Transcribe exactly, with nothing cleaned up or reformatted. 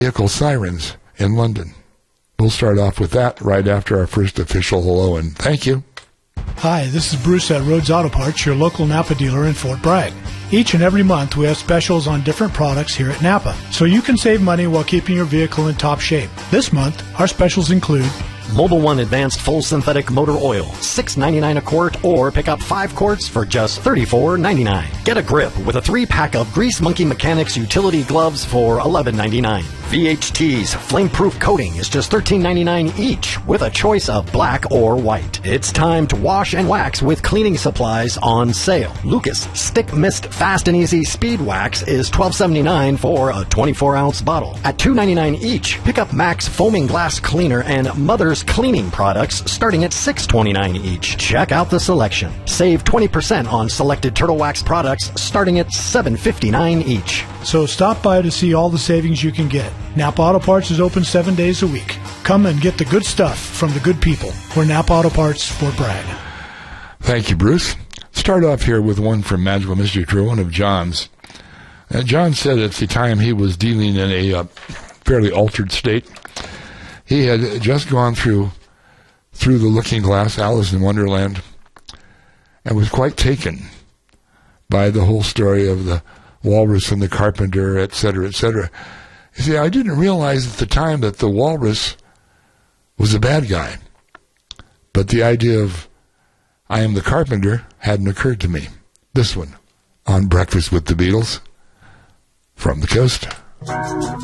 vehicle sirens in London. We'll start off with that right after our first official hello, and thank you. Hi, this is Bruce at Rhodes Auto Parts, your local Napa dealer in Fort Bragg. Each and every month we have specials on different products here at Napa, so you can save money while keeping your vehicle in top shape. This month, our specials include Mobil one Advanced Full Synthetic Motor Oil, six ninety-nine a quart, or pick up five quarts for just thirty-four ninety-nine. Get a grip with a three-pack of Grease Monkey Mechanics utility gloves for eleven ninety-nine. V H T's Flameproof Coating is just thirteen ninety-nine each, with a choice of black or white. It's time to wash and wax with cleaning supplies on sale. Lucas Stick Mist Fast and Easy Speed Wax is twelve seventy-nine for a twenty-four ounce bottle. At two ninety-nine each, pick up Max Foaming Glass Cleaner and Mother's Cleaning products starting at six twenty-nine each. Check out the selection. Save twenty percent on selected Turtle Wax products starting at seven fifty-nine each. So stop by to see all the savings you can get. Napa Auto Parts is open seven days a week. Come and get the good stuff from the good people. We're Napa Auto Parts, Fort Bragg. Thank you, Bruce. Start off here with one from Magical Mystery Tour, one of John's. Uh, John said at the time he was dealing in a uh, fairly altered state. He had just gone through through the Looking Glass, Alice in Wonderland, and was quite taken by the whole story of the walrus and the carpenter, et cetera, et cetera. You see, I didn't realize at the time that the walrus was a bad guy. But the idea of I am the carpenter hadn't occurred to me. This one, on Breakfast with the Beatles, from the coast.